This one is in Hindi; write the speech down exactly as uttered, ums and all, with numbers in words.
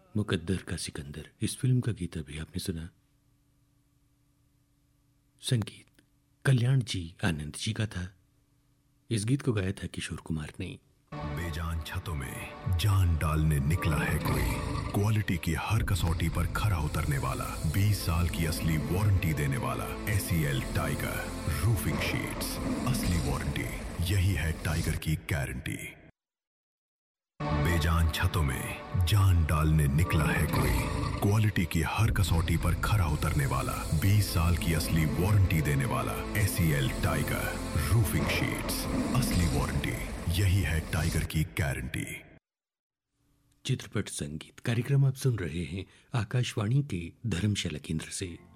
मुकद्दर का सिकंदर, इस फिल्म का गीत अभी आपने सुना। संगीत कल्याण जी आनंद जी का था। इस गीत को गाया था किशोर कुमार ने। बेजान छतों में जान डालने निकला है कोई, क्वालिटी की हर कसौटी पर खरा उतरने वाला, बीस साल की असली वारंटी देने वाला एसीएल टाइगर रूफिंग शीट्स। असली वारंटी, यही है टाइगर की गारंटी। बेजान छतों में जान डालने निकला है कोई, क्वालिटी की हर कसौटी पर खरा उतरने वाला, बीस साल की असली वारंटी देने वाला एसीएल टाइगर रूफिंग शीट्स। असली वारंटी, यही है टाइगर की गारंटी। चित्रपट संगीत कार्यक्रम आप सुन रहे हैं आकाशवाणी के धर्मशाला केंद्र से।